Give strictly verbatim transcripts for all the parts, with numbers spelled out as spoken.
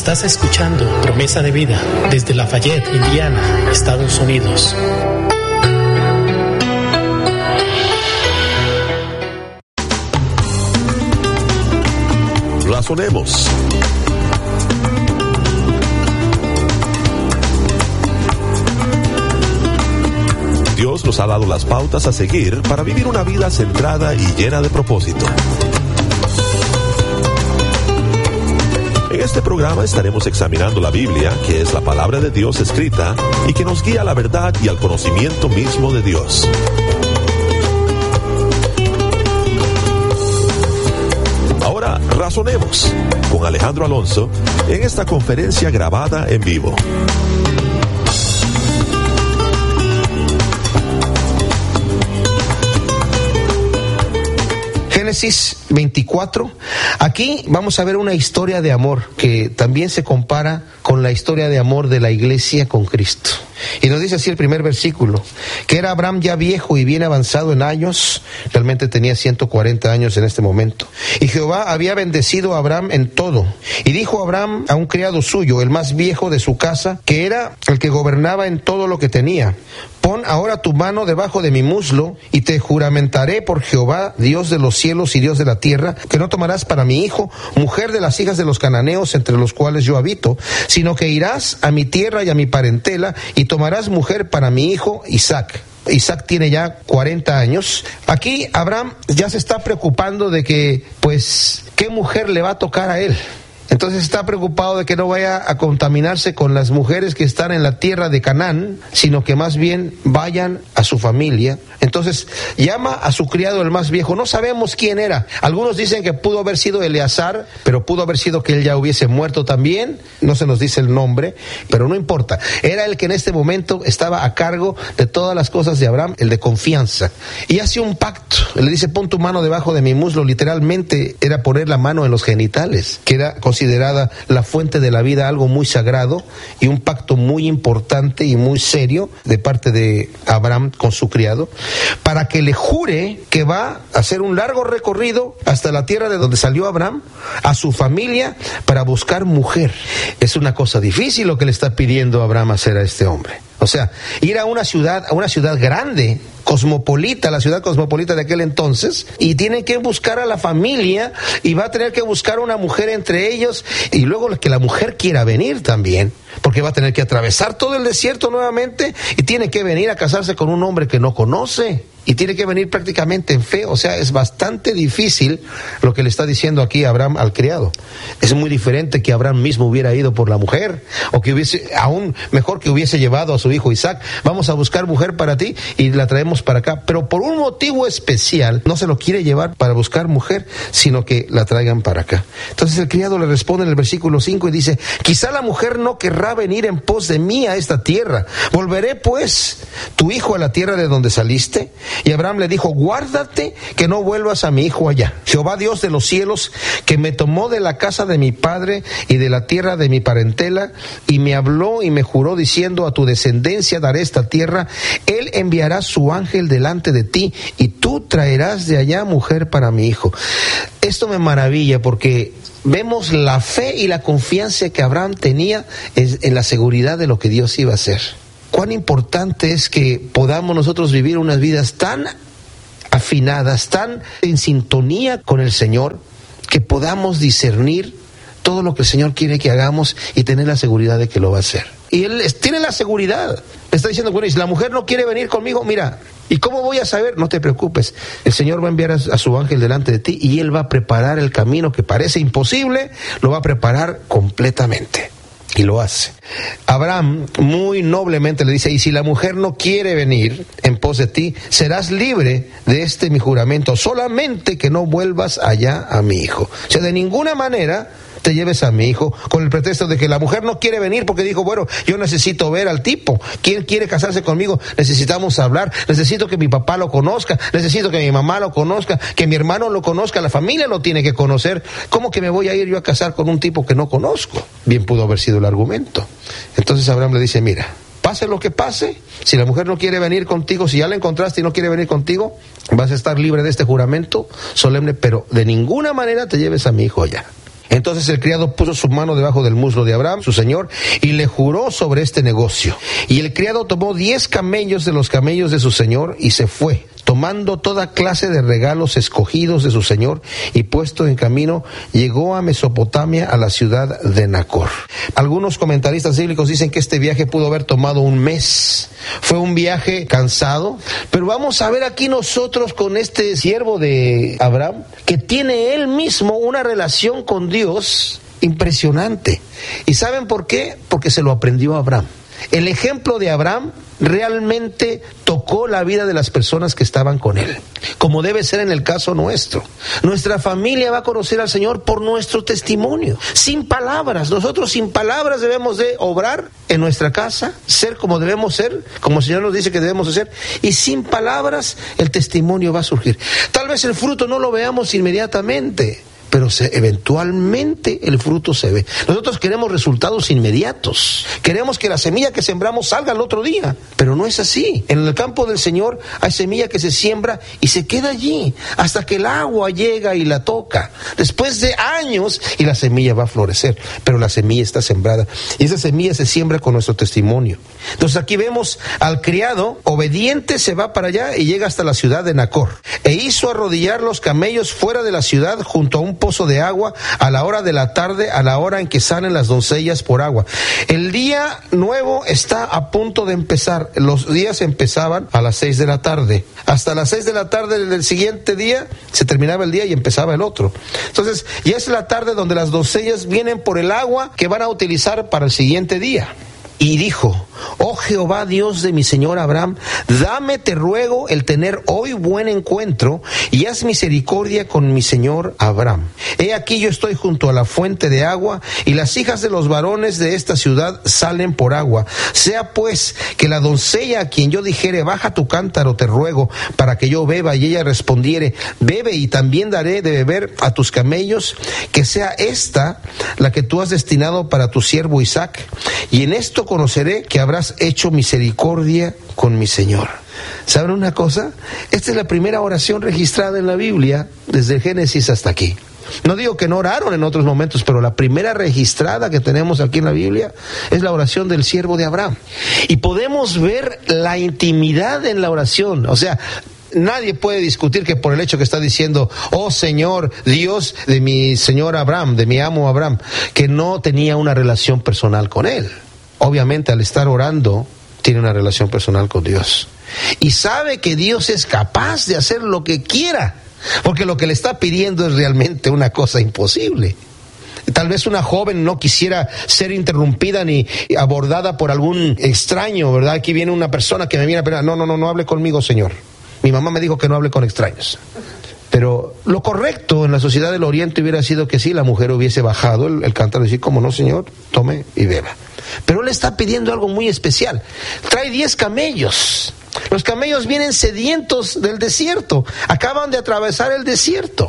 Estás escuchando Promesa de Vida desde Lafayette, Indiana, Estados Unidos. Razonemos. Dios nos ha dado las pautas a seguir para vivir una vida centrada y llena de propósito. En este programa estaremos examinando la Biblia, que es la palabra de Dios escrita y que nos guía a la verdad y al conocimiento mismo de Dios. Ahora razonemos con Alejandro Alonso en esta conferencia grabada en vivo. Génesis veinticuatro. Aquí vamos a ver una historia de amor que también se compara con la historia de amor de la iglesia con Cristo. Y nos dice así el primer versículo, que era Abraham ya viejo y bien avanzado en años, realmente tenía ciento cuarenta años en este momento. Y Jehová había bendecido a Abraham en todo. Y dijo Abraham a un criado suyo, el más viejo de su casa, que era el que gobernaba en todo lo que tenía: pon ahora tu mano debajo de mi muslo, y te juramentaré por Jehová, Dios de los cielos y Dios de la tierra, que no tomarás para mi hijo mujer de las hijas de los cananeos entre los cuales yo habito, sino que irás a mi tierra y a mi parentela, y tomarás mujer para mi hijo Isaac. Isaac tiene ya cuarenta años. Aquí Abraham ya se está preocupando de que, pues, ¿qué mujer le va a tocar a él? Entonces está preocupado de que no vaya a contaminarse con las mujeres que están en la tierra de Canaán, sino que más bien vayan a su familia. Entonces llama a su criado el más viejo. No sabemos quién era. Algunos dicen que pudo haber sido Eleazar, pero pudo haber sido que él ya hubiese muerto también. No se nos dice el nombre, pero no importa. Era el que en este momento estaba a cargo de todas las cosas de Abraham, el de confianza. Y hace un pacto. Le dice: pon tu mano debajo de mi muslo. Literalmente era poner la mano en los genitales, que era considerada la fuente de la vida, algo muy sagrado y un pacto muy importante y muy serio de parte de Abraham con su criado, para que le jure que va a hacer un largo recorrido hasta la tierra de donde salió Abraham, a su familia, para buscar mujer. Es una cosa difícil lo que le está pidiendo Abraham hacer a este hombre. O sea, ir a una ciudad, a una ciudad grande, cosmopolita, la ciudad cosmopolita de aquel entonces, y tienen que buscar a la familia, y va a tener que buscar una mujer entre ellos, y luego que la mujer quiera venir también, porque va a tener que atravesar todo el desierto nuevamente, y tiene que venir a casarse con un hombre que no conoce, y tiene que venir prácticamente en fe. O sea, es bastante difícil lo que le está diciendo aquí Abraham al criado. Es muy diferente que Abraham mismo hubiera ido por la mujer, o que hubiese, aún mejor que hubiese llevado a su hijo Isaac: vamos a buscar mujer para ti y la traemos para acá. Pero por un motivo especial no se lo quiere llevar para buscar mujer, sino que la traigan para acá. Entonces el criado le responde en el versículo cinco y dice: quizá la mujer no querrá venir en pos de mí a esta tierra. ¿Volveré pues tu hijo a la tierra de donde saliste? Y Abraham le dijo: guárdate que no vuelvas a mi hijo allá. Jehová Dios de los cielos, que me tomó de la casa de mi padre y de la tierra de mi parentela, y me habló y me juró diciendo: a tu descendencia daré esta tierra, él enviará su ángel delante de ti, y tú traerás de allá mujer para mi hijo. Esto me maravilla porque vemos la fe y la confianza que Abraham tenía en la seguridad de lo que Dios iba a hacer. Cuán importante es que podamos nosotros vivir unas vidas tan afinadas, tan en sintonía con el Señor, que podamos discernir todo lo que el Señor quiere que hagamos y tener la seguridad de que lo va a hacer. Y Él tiene la seguridad. Le está diciendo: bueno, y si la mujer no quiere venir conmigo, mira, ¿y cómo voy a saber? No te preocupes, el Señor va a enviar a, a su ángel delante de ti, y Él va a preparar el camino que parece imposible, lo va a preparar completamente. Y lo hace. Abraham muy noblemente le dice: y si la mujer no quiere venir en pos de ti, serás libre de este mi juramento, solamente que no vuelvas allá a mi hijo. O sea, de ninguna manera te lleves a mi hijo, con el pretexto de que la mujer no quiere venir porque dijo: bueno, yo necesito ver al tipo, ¿quién quiere casarse conmigo? Necesitamos hablar, necesito que mi papá lo conozca, necesito que mi mamá lo conozca, que mi hermano lo conozca, la familia lo tiene que conocer. ¿Cómo que me voy a ir yo a casar con un tipo que no conozco? Bien pudo haber sido el argumento. Entonces Abraham le dice: mira, pase lo que pase, si la mujer no quiere venir contigo, si ya la encontraste y no quiere venir contigo, vas a estar libre de este juramento solemne, pero de ninguna manera te lleves a mi hijo allá. Entonces el criado puso su mano debajo del muslo de Abraham, su señor, y le juró sobre este negocio. Y el criado tomó diez camellos de los camellos de su señor y se fue, tomando toda clase de regalos escogidos de su señor, y puesto en camino, llegó a Mesopotamia, a la ciudad de Nacor. Algunos comentaristas bíblicos dicen que este viaje pudo haber tomado un mes. Fue un viaje cansado, pero vamos a ver aquí nosotros con este siervo de Abraham, que tiene él mismo una relación con Dios impresionante. ¿Y saben por qué? Porque se lo aprendió a Abraham. El ejemplo de Abraham realmente tocó la vida de las personas que estaban con él, como debe ser en el caso nuestro. Nuestra familia va a conocer al Señor por nuestro testimonio, sin palabras. Nosotros sin palabras debemos de obrar en nuestra casa, ser como debemos ser, como el Señor nos dice que debemos de ser, y sin palabras el testimonio va a surgir. Tal vez el fruto no lo veamos inmediatamente, pero se, eventualmente el fruto se ve. Nosotros queremos resultados inmediatos. Queremos que la semilla que sembramos salga el otro día, pero no es así. En el campo del Señor hay semilla que se siembra y se queda allí hasta que el agua llega y la toca. Después de años y la semilla va a florecer, pero la semilla está sembrada y esa semilla se siembra con nuestro testimonio. Entonces aquí vemos al criado obediente, se va para allá y llega hasta la ciudad de Nacor, e hizo arrodillar los camellos fuera de la ciudad junto a un pozo de agua a la hora de la tarde, a la hora en que salen las doncellas por agua. El día nuevo está a punto de empezar. Los días empezaban a las seis de la tarde. Hasta las seis de la tarde del siguiente día se terminaba el día y empezaba el otro. Entonces ya es la tarde donde las doncellas vienen por el agua que van a utilizar para el siguiente día. Y dijo: oh Jehová, Dios de mi señor Abraham, dame, te ruego, el tener hoy buen encuentro, y haz misericordia con mi señor Abraham. He aquí yo estoy junto a la fuente de agua, y las hijas de los varones de esta ciudad salen por agua. Sea pues que la doncella a quien yo dijere, baja tu cántaro, te ruego, para que yo beba, y ella respondiere, bebe, y también daré de beber a tus camellos, que sea esta la que tú has destinado para tu siervo Isaac. Y en esto conoceré que habrás hecho misericordia con mi Señor. ¿Saben una cosa? Esta es la primera oración registrada en la Biblia desde el Génesis hasta aquí. No digo que no oraron en otros momentos, pero la primera registrada que tenemos aquí en la Biblia es la oración del siervo de Abraham. Y podemos ver la intimidad en la oración. O sea, nadie puede discutir que por el hecho que está diciendo, oh Señor, Dios de mi señor Abraham, de mi amo Abraham, que no tenía una relación personal con él. Obviamente al estar orando tiene una relación personal con Dios y sabe que Dios es capaz de hacer lo que quiera, porque lo que le está pidiendo es realmente una cosa imposible. Tal vez una joven no quisiera ser interrumpida ni abordada por algún extraño, ¿verdad? Aquí viene una persona que me viene a pedir, no, no, no, no hable conmigo, Señor. Mi mamá me dijo que no hable con extraños. Pero lo correcto en la sociedad del Oriente hubiera sido que sí, la mujer hubiese bajado el, el cántaro y decir, como no, Señor, tome y beba. Pero él está pidiendo algo muy especial. Trae diez camellos. Los camellos vienen sedientos del desierto. Acaban de atravesar el desierto.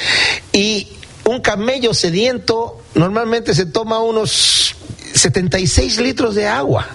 Y un camello sediento normalmente se toma unos setenta y seis litros de agua.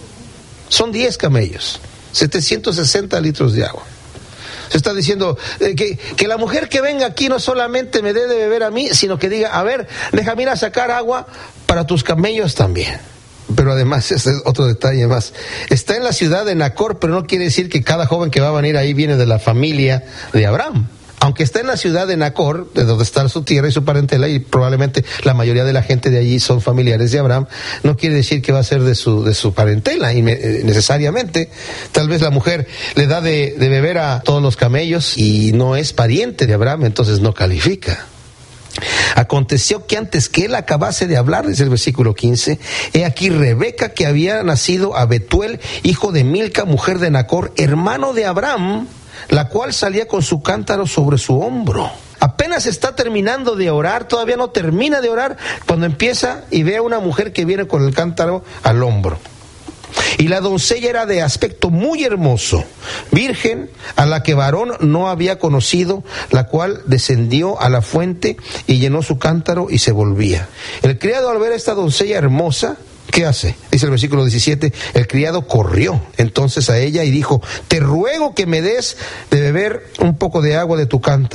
Son diez camellos. setecientos sesenta litros de agua. Se está diciendo eh, que, que la mujer que venga aquí no solamente me dé de beber a mí, sino que diga, a ver, déjame ir a sacar agua para tus camellos también. Pero además, este es otro detalle más. Está en la ciudad de Nacor, pero no quiere decir que cada joven que va a venir ahí viene de la familia de Abraham. Aunque está en la ciudad de Nacor, de donde está su tierra y su parentela, y probablemente la mayoría de la gente de allí son familiares de Abraham, no quiere decir que va a ser de su de su parentela necesariamente. Tal vez la mujer le da de, de beber a todos los camellos y no es pariente de Abraham, entonces no califica. Aconteció que antes que él acabase de hablar, dice el versículo quince, he aquí Rebeca, que había nacido a Betuel, hijo de Milca, mujer de Nacor, hermano de Abraham, la cual salía con su cántaro sobre su hombro. Apenas está terminando de orar, todavía no termina de orar, cuando empieza y ve a una mujer que viene con el cántaro al hombro. Y la doncella era de aspecto muy hermoso, virgen, a la que varón no había conocido, la cual descendió a la fuente y llenó su cántaro y se volvía. El criado, al ver a esta doncella hermosa, ¿qué hace? Dice el versículo diecisiete, el criado corrió entonces a ella y dijo, te ruego que me des de beber un poco de agua de tu cántaro.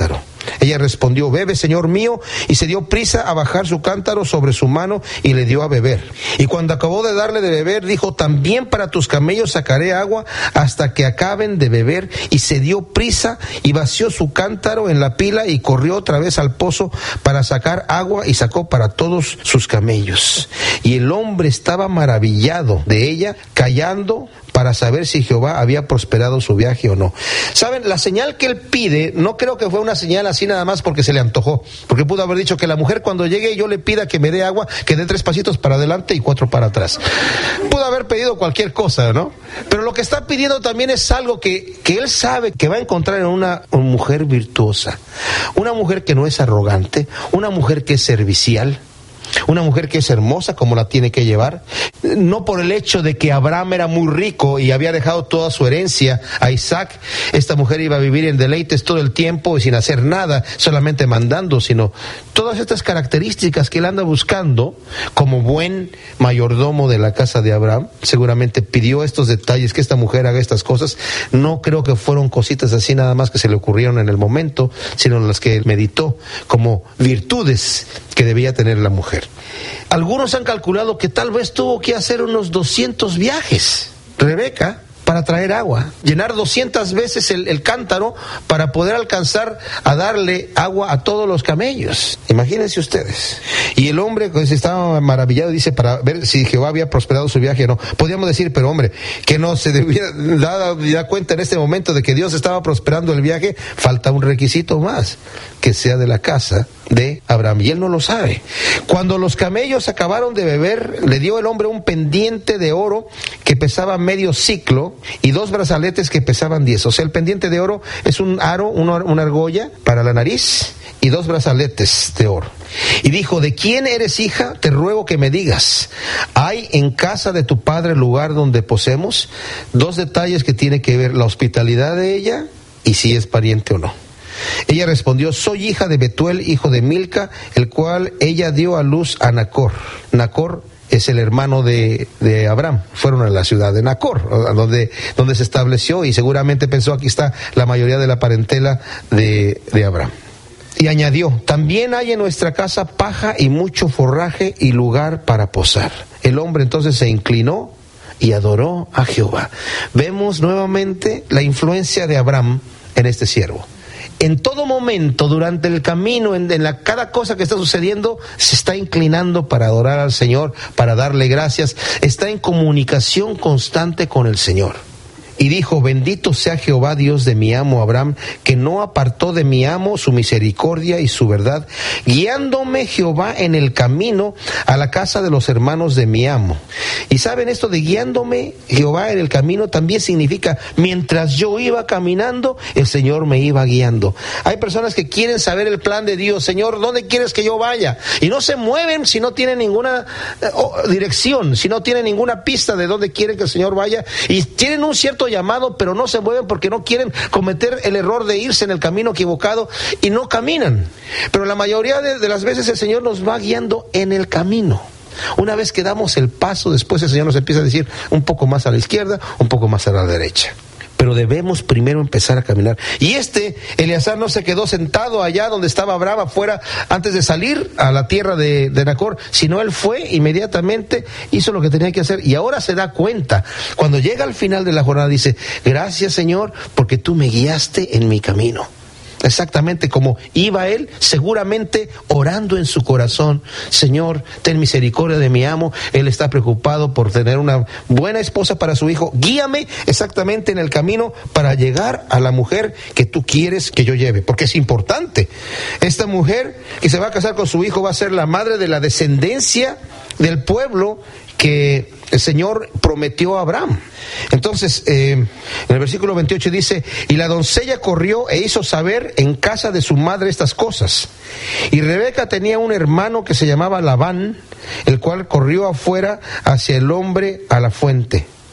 Ella respondió: bebe, señor mío, y se dio prisa a bajar su cántaro sobre su mano y le dio a beber. Y cuando acabó de darle de beber, dijo: también para tus camellos sacaré agua hasta que acaben de beber. Y se dio prisa y vació su cántaro en la pila y corrió otra vez al pozo para sacar agua, y sacó para todos sus camellos. Y el hombre estaba maravillado de ella, callando para saber si Jehová había prosperado su viaje o no. ¿Saben? La señal que él pide, no creo que fue una señal así nada más porque se le antojó, porque pudo haber dicho que la mujer cuando llegue y yo le pida que me dé agua, que dé tres pasitos para adelante y cuatro para atrás. Pudo haber pedido cualquier cosa, ¿no? Pero lo que está pidiendo también es algo que, que él sabe que va a encontrar en una, una mujer virtuosa, una mujer que no es arrogante, una mujer que es servicial, una mujer que es hermosa como la tiene que llevar, no por el hecho de que Abraham era muy rico y había dejado toda su herencia a Isaac. Esta mujer iba a vivir en deleites todo el tiempo y sin hacer nada, solamente mandando, sino todas estas características que él anda buscando como buen mayordomo de la casa de Abraham. Seguramente pidió estos detalles, que esta mujer haga estas cosas. No creo que fueron cositas así nada más que se le ocurrieron en el momento, sino las que él meditó como virtudes que debía tener la mujer. Algunos han calculado que tal vez tuvo que hacer unos doscientos viajes, Rebeca, para traer agua, llenar doscientas veces el, el cántaro para poder alcanzar a darle agua a todos los camellos. Imagínense ustedes. Y el hombre pues, estaba maravillado, dice, para ver si Jehová había prosperado su viaje o no. Podríamos decir, pero hombre, que no se debiera dar, dar cuenta en este momento de que Dios estaba prosperando el viaje. Falta un requisito más, que sea de la casa de Abraham, y él no lo sabe. Cuando los camellos acabaron de beber, le dio el hombre un pendiente de oro que pesaba medio ciclo y dos brazaletes que pesaban diez. O sea, el pendiente de oro es un aro, una, una argolla para la nariz y dos brazaletes de oro. Y dijo: ¿de quién eres hija? Te ruego que me digas. ¿Hay en casa de tu padre lugar donde posemos? Dos detalles que tiene que ver la hospitalidad de ella y si es pariente o no. Ella respondió: soy hija de Betuel, hijo de Milca, el cual ella dio a luz a Nacor. Nacor es el hermano de, de Abraham. Fueron a la ciudad de Nacor, donde, donde se estableció, y seguramente pensó: aquí está la mayoría de la parentela de, de Abraham. Y añadió: también hay en nuestra casa paja y mucho forraje y lugar para posar. El hombre entonces se inclinó y adoró a Jehová. Vemos nuevamente la influencia de Abraham en este siervo. En todo momento, durante el camino, en, en la, cada cosa que está sucediendo, se está inclinando para adorar al Señor, para darle gracias. Está en comunicación constante con el Señor. Y dijo: bendito sea Jehová, Dios de mi amo Abraham, que no apartó de mi amo su misericordia y su verdad, guiándome Jehová en el camino a la casa de los hermanos de mi amo. Y saben, esto de guiándome Jehová en el camino también significa: mientras yo iba caminando, el Señor me iba guiando. Hay personas que quieren saber el plan de Dios. Señor, ¿dónde quieres que yo vaya? Y no se mueven si no tienen ninguna oh, dirección, si no tienen ninguna pista de dónde quieren que el Señor vaya, y tienen un cierto llamado, pero no se mueven porque no quieren cometer el error de irse en el camino equivocado y no caminan. Pero la mayoría de, de las veces el Señor nos va guiando en el camino. Una vez que damos el paso, después el Señor nos empieza a decir un poco más a la izquierda, un poco más a la derecha. Pero debemos primero empezar a caminar. Y este Eleazar no se quedó sentado allá donde estaba Abraham afuera antes de salir a la tierra de, de Nacor, sino él fue inmediatamente, hizo lo que tenía que hacer, y ahora se da cuenta. Cuando llega al final de la jornada dice: gracias, Señor, porque tú me guiaste en mi camino. Exactamente como iba él, seguramente orando en su corazón: Señor, ten misericordia de mi amo, él está preocupado por tener una buena esposa para su hijo, guíame exactamente en el camino para llegar a la mujer que tú quieres que yo lleve, porque es importante. Esta mujer que se va a casar con su hijo va a ser la madre de la descendencia del pueblo que el Señor prometió a Abraham. Entonces, eh, en el versículo veintiocho dice: y la doncella corrió e hizo saber en casa de su madre estas cosas. Y Rebeca tenía un hermano que se llamaba Labán, el cual corrió afuera hacia el hombre a la fuente.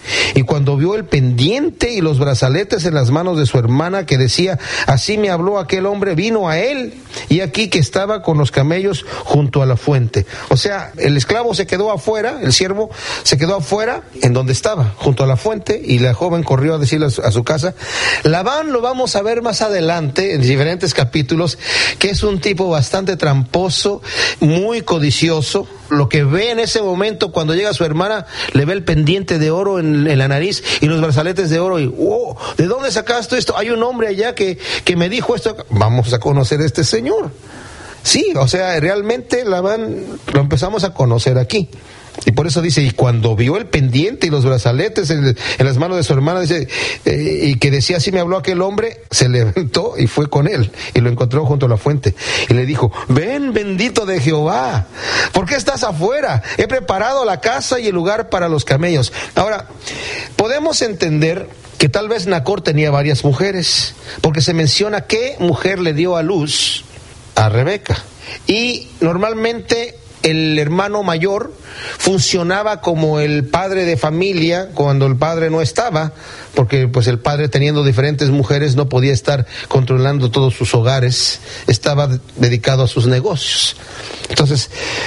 Y cuando vio el pendiente y los brazaletes en las manos de su hermana, que decía, así me habló aquel hombre, vino a él, y aquí que estaba con los camellos junto a la fuente. O sea, el esclavo se quedó afuera, el siervo se quedó afuera, en donde estaba, junto a la fuente, y la joven corrió a decirle a su, a su casa. Labán lo vamos a ver más adelante, en diferentes capítulos, que es un tipo bastante tramposo, muy codicioso. Lo que ve en ese momento cuando llega su hermana, le ve el pendiente de oro en, en la nariz y los brazaletes de oro y wow, ¿de dónde sacaste esto? Hay un hombre allá que, que me dijo esto. Vamos a conocer a este señor. Sí, o sea, realmente Labán lo empezamos a conocer aquí. Y por eso dice, y cuando vio el pendiente y los brazaletes en, en las manos de su hermana, dice, eh, y que decía, así me habló aquel hombre, se levantó y fue con él, y lo encontró junto a la fuente, y le dijo, ven bendito de Jehová, ¿por qué estás afuera? He preparado la casa y el lugar para los camellos. Ahora, podemos entender que tal vez Nacor tenía varias mujeres, porque se menciona qué mujer le dio a luz a Rebeca, y normalmente el hermano mayor funcionaba como el padre de familia cuando el padre no estaba, porque pues el padre, teniendo diferentes mujeres, no podía estar controlando todos sus hogares, estaba dedicado a sus negocios. Entonces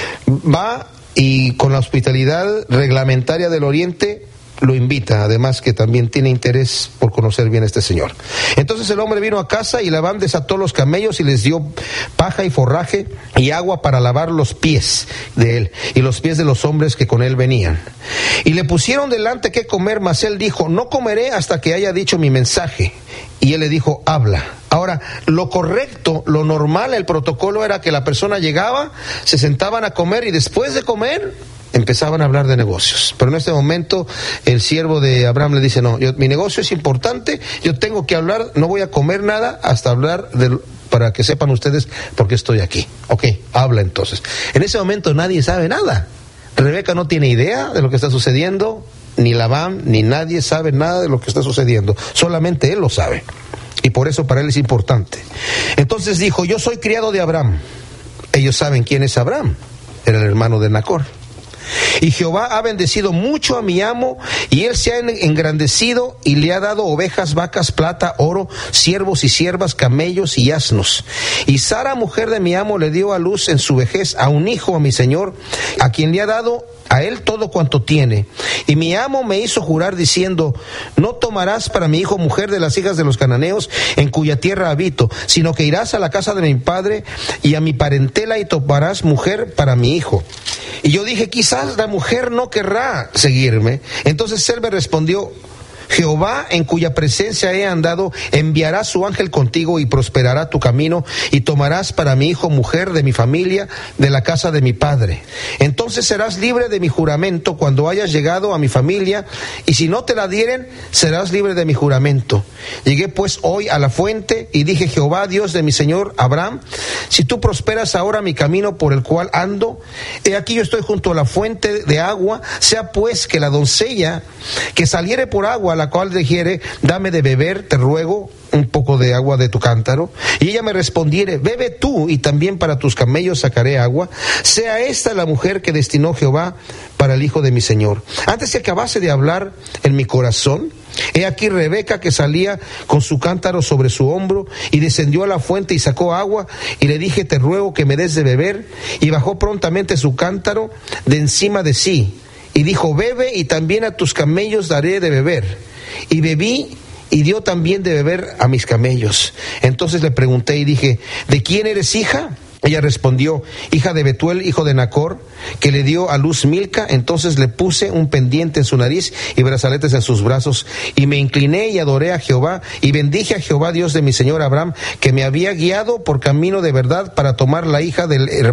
va y con la hospitalidad reglamentaria del Oriente lo invita, además que también tiene interés por conocer bien a este señor. Entonces el hombre vino a casa y Labán desató los camellos y les dio paja y forraje y agua para lavar los pies de él y los pies de los hombres que con él venían. Y le pusieron delante qué comer, mas él dijo, no comeré hasta que haya dicho mi mensaje. Y él le dijo, habla. Ahora, lo correcto, lo normal, el protocolo era que la persona llegaba, se sentaban a comer y después de comer empezaban a hablar de negocios. Pero en este momento el siervo de Abraham le dice, no, yo, mi negocio es importante, yo tengo que hablar, no voy a comer nada hasta hablar de, para que sepan ustedes por qué estoy aquí. Ok, habla entonces. En ese momento nadie sabe nada. Rebeca no tiene idea de lo que está sucediendo, ni Labán, ni nadie sabe nada de lo que está sucediendo. Solamente él lo sabe. Y por eso para él es importante. Entonces dijo, yo soy criado de Abraham. Ellos saben quién es Abraham. Era el hermano de Nacor. Y Jehová ha bendecido mucho a mi amo, y él se ha engrandecido y le ha dado ovejas, vacas, plata, oro, siervos y siervas, camellos y asnos. Y Sara, mujer de mi amo, le dio a luz en su vejez a un hijo a mi señor, a quien le ha dado a él todo cuanto tiene. Y mi amo me hizo jurar diciendo, no tomarás para mi hijo mujer de las hijas de los cananeos en cuya tierra habito, sino que irás a la casa de mi padre y a mi parentela y tomarás mujer para mi hijo. Y yo dije, quizás la mujer no querrá seguirme. Entonces él me respondió, Jehová, en cuya presencia he andado, enviará su ángel contigo y prosperará tu camino, y tomarás para mi hijo mujer de mi familia, de la casa de mi padre. Entonces serás libre de mi juramento cuando hayas llegado a mi familia, y si no te la dieren, serás libre de mi juramento. Llegué pues hoy a la fuente y dije, Jehová, Dios de mi señor Abraham, si tú prosperas ahora mi camino por el cual ando, he aquí yo estoy junto a la fuente de agua, sea pues que la doncella que saliere por agua, la cual dijere, dame de beber, te ruego, un poco de agua de tu cántaro, y ella me respondiere, bebe tú, y también para tus camellos sacaré agua, sea esta la mujer que destinó Jehová para el hijo de mi señor. Antes que acabase de hablar en mi corazón, he aquí Rebeca que salía con su cántaro sobre su hombro, y descendió a la fuente y sacó agua, y le dije, te ruego que me des de beber, y bajó prontamente su cántaro de encima de sí, y dijo, bebe, y también a tus camellos daré de beber. Y bebí, y dio también de beber a mis camellos. Entonces le pregunté y dije, ¿de quién eres hija? Ella respondió, hija de Betuel, hijo de Nacor, que le dio a luz Milca. Entonces le puse un pendiente en su nariz y brazaletes en sus brazos, y me incliné y adoré a Jehová, y bendije a Jehová, Dios de mi señor Abraham, que me había guiado por camino de verdad para tomar la hija del hermano